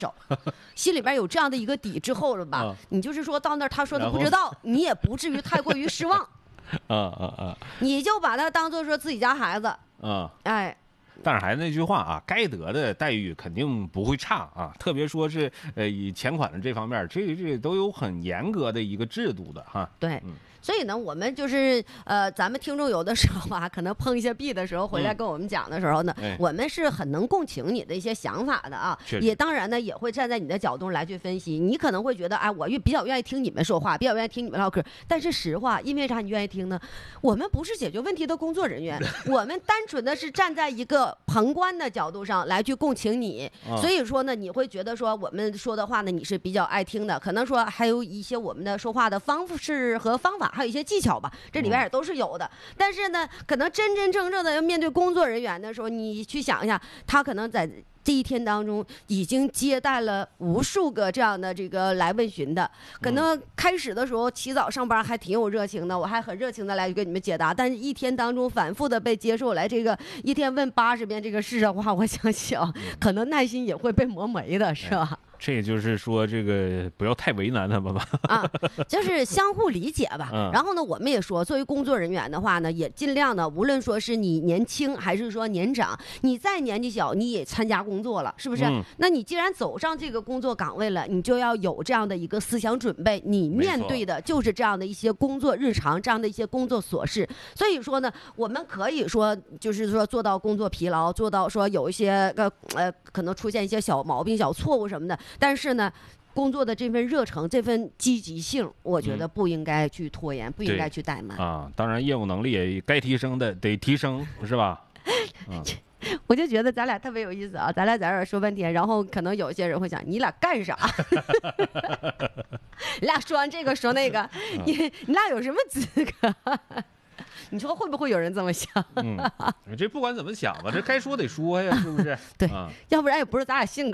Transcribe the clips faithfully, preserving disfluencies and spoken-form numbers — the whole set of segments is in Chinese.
找，心里边有这样的一个底之后了吧，啊、你就是说到那儿他说的不知道，你也不至于太过于失望。 啊啊啊！ 你就把他当做说自己家孩子。 啊， 哎。 但是还是那句话啊，该得的待遇肯定不会差啊，特别说是呃以钱款的这方面，这这都有很严格的一个制度的哈。 对，嗯、所以呢，我们就是呃，咱们听众有的时候啊，可能碰一些壁的时候，回来跟我们讲的时候呢，嗯、我们是很能共情你的一些想法的啊，也当然呢也会站在你的角度来去分析。你可能会觉得，哎，我比较愿意听你们说话，比较愿意听你们唠嗑。但是实话，因为啥你愿意听呢？我们不是解决问题的工作人员，我们单纯的是站在一个旁观的角度上来去共情你，所以说呢，你会觉得说我们说的话呢，你是比较爱听的，可能说还有一些我们的说话的方式和方法，还有一些技巧吧，这里边也都是有的。但是呢，可能真真正正的要面对工作人员的时候，你去想一下，他可能在这一天当中已经接待了无数个这样的这个来问询的，可能开始的时候起早上班还挺有热情的，我还很热情的来给你们解答，但是一天当中反复的被接受来这个一天问八十遍这个事的话，我相信啊，可能耐心也会被磨没的，是吧？ 这就是说，这个不要太为难他们吧。 啊，就是相互理解吧。嗯、然后呢，我们也说，作为工作人员的话呢，也尽量呢，无论说是你年轻还是说年长，你再年纪小，你也参加工作了，是不是？嗯、那你既然走上这个工作岗位了，你就要有这样的一个思想准备，你面对的就是这样的一些工作日常，这样的一些工作琐事。所以说呢，我们可以说，就是说做到工作疲劳，做到说有一些个呃，可能出现一些小毛病、小错误什么的。但是呢，工作的这份热忱、这份积极性，我觉得不应该去拖延，嗯、不应该去怠慢啊。当然，业务能力也该提升的得提升，是吧？ 嗯、我就觉得咱俩特别有意思啊，咱俩在这儿说半天，然后可能有些人会想，你俩干啥？你俩说完这个说那个，你你俩有什么资格？你说会不会有人这么想？ 嗯，这不管怎么想吧，这该说得说呀，是不是？ 对，啊、要不然也不是咱俩性格。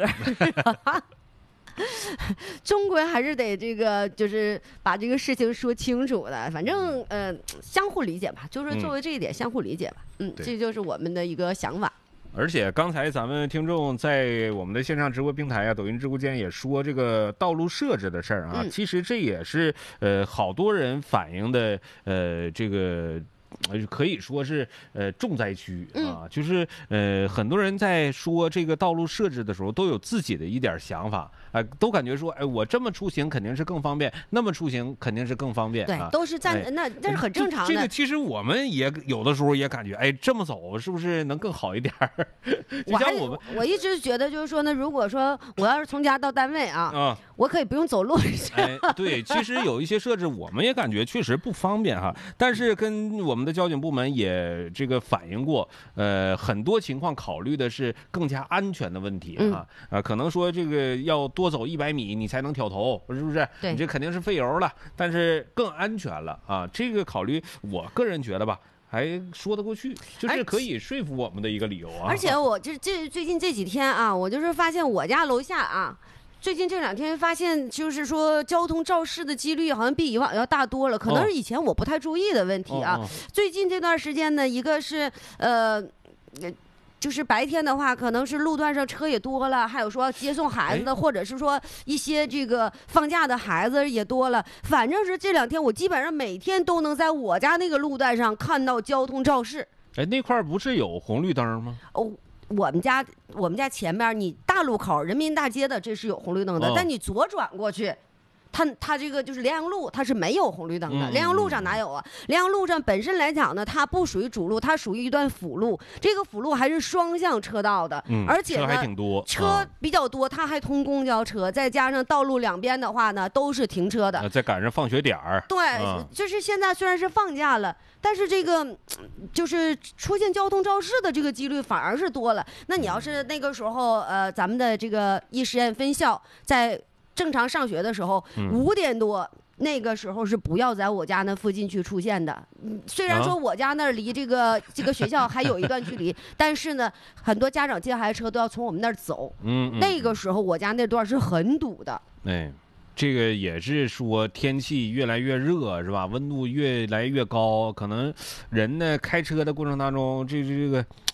终归还是得这个，就是把这个事情说清楚的。反正呃，相互理解吧，就是作为这一点相互理解吧。嗯，嗯这就是我们的一个想法。 而且刚才咱们听众在我们的线上直播平台啊、抖音直播间也说这个道路设置的事儿啊，嗯、其实这也是呃好多人反映的呃这个。可以说是呃重灾区啊，嗯、就是呃很多人在说这个道路设置的时候都有自己的一点想法，啊、呃，都感觉说，哎，我这么出行肯定是更方便，那么出行肯定是更方便， 对， 啊、 都是站，哎、那这是很正常的。 这个其实我们也有的时候也感觉，哎，这么走是不是能更好一点？就像我们， 我一直觉得就是说呢，如果说我要是从家到单位啊，啊我可以不用走路。 哎，对，其实有一些设置我们也感觉确实不方便哈，但是跟我们的交警部门也这个反映过，呃，很多情况考虑的是更加安全的问题啊，啊、嗯呃，可能说这个要多走一百米你才能挑头，是不是？ 对， 你这肯定是费油了，但是更安全了啊，这个考虑，我个人觉得吧。还说得过去，就是可以说服我们的一个理由啊。 而且我这这最近这几天啊，我就是发现我家楼下啊，最近这两天发现就是说交通肇事的几率好像比以往要大多了，可能是以前我不太注意的问题啊。哦哦、最近这段时间呢，一个是呃。就是白天的话，可能是路段上车也多了，还有说接送孩子的，或者是说一些这个放假的孩子也多了。反正是这两天，我基本上每天都能在我家那个路段上看到交通肇事。 哎，那块不是有红绿灯吗？ 哦，我们家我们家前面你大路口人民大街的这是有红绿灯的，哦、但你左转过去。它它这个就是联阳路，它是没有红绿灯的。联阳路上哪有啊？联阳路上本身来讲呢，它不属于主路，它属于一段辅路。这个辅路还是双向车道的， 嗯、 而且呢， 车还挺多， 车比较多，它还通公交车，再加上道路两边的话呢，都是停车的。 呃、再赶上放学点儿， 对，嗯、就是现在虽然是放假了，但是这个就是出现交通肇事的这个几率反而是多了。那你要是那个时候，呃，咱们的这个一实验分校在。正常上学的时候，五点多、嗯、那个时候是不要在我家那附近去出现的。虽然说我家那儿离这个、啊、这个学校还有一段距离，但是呢，很多家长接孩子车都要从我们那儿走。嗯, 嗯，那个时候我家那段是很堵的。 哎，这个也是说天气越来越热，是吧？温度越来越高，可能人呢开车的过程当中，这这个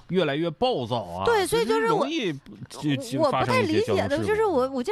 越来越暴躁啊。 对，所以就是我容易我不太理解的，就是我我。